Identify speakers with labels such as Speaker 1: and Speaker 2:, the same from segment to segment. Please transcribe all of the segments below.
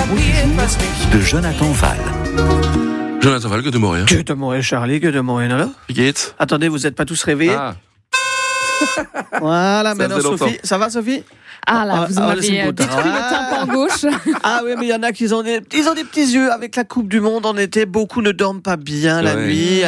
Speaker 1: Au jour de Jonathan Val.
Speaker 2: Jonathan Val, Gute Morgen.
Speaker 3: Gute Morgen, Charlie, Gute Morgen, alors?
Speaker 2: Wie geht's?
Speaker 3: Attendez, vous n'êtes pas tous réveillés?
Speaker 2: Ah,
Speaker 3: Voilà, maintenant
Speaker 2: faisait
Speaker 3: Sophie.
Speaker 2: longtemps.
Speaker 3: Ça va, Sophie?
Speaker 4: Ah là, vous en
Speaker 3: laissez
Speaker 4: avez
Speaker 3: le
Speaker 4: détruit le tympan gauche.
Speaker 3: Ah oui, mais il y en a qui ont des petits yeux. Avec la Coupe du Monde en été, beaucoup ne dorment pas bien la
Speaker 2: Ouais.
Speaker 3: nuit.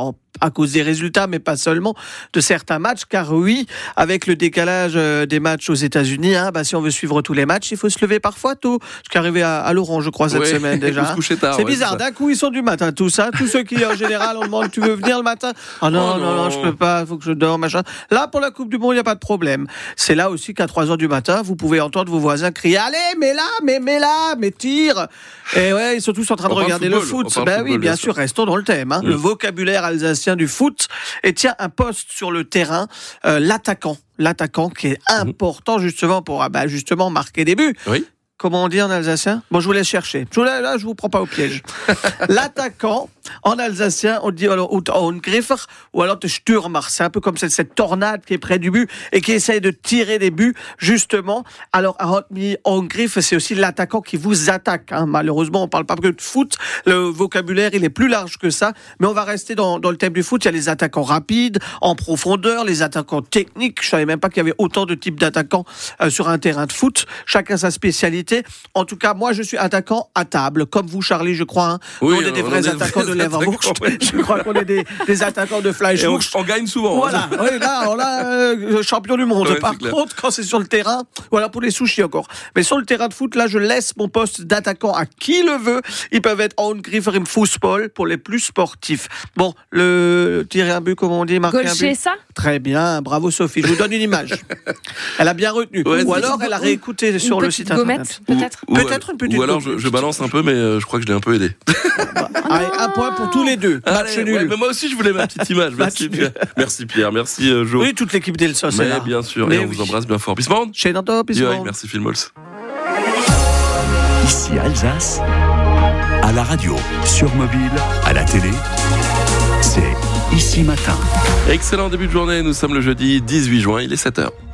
Speaker 3: À cause des résultats, mais pas seulement, de certains matchs, car oui, avec le décalage des matchs aux États-Unis, si on veut suivre tous les matchs, il faut se lever parfois tôt. Ce qui est arrivé à Laurent, je crois, cette
Speaker 2: ouais.
Speaker 3: semaine déjà.
Speaker 2: Faut se coucher tard,
Speaker 3: C'est
Speaker 2: ouais,
Speaker 3: bizarre,
Speaker 2: c'est ça.
Speaker 3: d'un coup ils sont du matin, tout ça. Tous ceux qui, en général, on demande, tu veux venir le matin? Ah non,
Speaker 2: Oh
Speaker 3: non, je peux pas, il faut que je dorme, machin. Là, pour la Coupe du Monde, il n'y a pas de problème. C'est là aussi qu'à 3h du matin, vous pouvez entendre vos voisins crier, allez, mets là, mais tire. Et ouais, ils sont tous en train de
Speaker 2: On parle
Speaker 3: regarder le
Speaker 2: football,
Speaker 3: foot.
Speaker 2: on parle
Speaker 3: Oui,
Speaker 2: football,
Speaker 3: bien
Speaker 2: bien
Speaker 3: sûr, restons dans le thème. Le vocabulaire alsacien du foot. Et tiens, un poste sur le terrain, l'attaquant qui est important justement pour justement marquer des buts.
Speaker 2: oui.
Speaker 3: Comment on dit en alsacien? Bon, je vous laisse chercher. Là, je vous prends pas au piège. L'attaquant, en alsacien, on dit alors Angreifer ou alors de Stürmer. C'est un peu comme cette tornade qui est près du but et qui essaye de tirer des buts, justement. Alors, Angreifer, c'est aussi l'attaquant qui vous attaque. Malheureusement, on parle pas que de foot. Le vocabulaire, il est plus large que ça. Mais on va rester dans le thème du foot. Il y a les attaquants rapides, en profondeur, les attaquants techniques. Je savais même pas qu'il y avait autant de types d'attaquants sur un terrain de foot. Chacun sa spécialité. En tout cas, moi, je suis attaquant à table. Comme vous, Charlie, je crois.
Speaker 2: Oui,
Speaker 3: on est des vrais attaquants de Leverwurst.
Speaker 2: ouais.
Speaker 3: Je crois qu'on est des attaquants de
Speaker 2: Et
Speaker 3: Fleischwurst.
Speaker 2: on gagne souvent.
Speaker 3: Voilà, oui, là, on a champion du monde.
Speaker 2: Ouais,
Speaker 3: Par
Speaker 2: c'est clair.
Speaker 3: contre, quand c'est sur le terrain, voilà pour les sushis encore. Mais sur le terrain de foot, là, je laisse mon poste d'attaquant à qui le veut. Ils peuvent être Angreifer im Fußball pour les plus sportifs. Bon, le tirer un but, comment on dit, marquer un
Speaker 4: Gaucher,
Speaker 3: but.
Speaker 4: ça?
Speaker 3: Très bien, bravo Sophie. Je vous donne une image. Elle a bien retenu.
Speaker 2: Ouais,
Speaker 3: Ou
Speaker 2: c'est
Speaker 3: alors, elle a réécouté sur le site internet.
Speaker 4: Gommette, peut-être.
Speaker 3: Peut-être une petite
Speaker 2: Ou alors
Speaker 3: gommette.
Speaker 2: je balance un peu, mais je crois que je l'ai un peu aidé.
Speaker 3: Allez, un point pour tous les deux. Match
Speaker 2: Allez,
Speaker 3: nul.
Speaker 2: ouais, mais moi aussi je voulais ma petite image. Merci
Speaker 3: Match
Speaker 2: Pierre. Merci Pierre, merci Jo.
Speaker 3: Oui, toute l'équipe d'Elsos est
Speaker 2: Mais
Speaker 3: là.
Speaker 2: bien sûr,
Speaker 3: Mais
Speaker 2: et on
Speaker 3: oui.
Speaker 2: vous embrasse bien fort. Peace man.
Speaker 3: Chez Nanto, peace
Speaker 2: Yoï,
Speaker 3: man.
Speaker 2: merci Filmols.
Speaker 1: Ici Alsace, à la radio, sur mobile, à la télé, c'est Ici Matin.
Speaker 2: Excellent début de journée, nous sommes le jeudi 18 juin, il est 7h.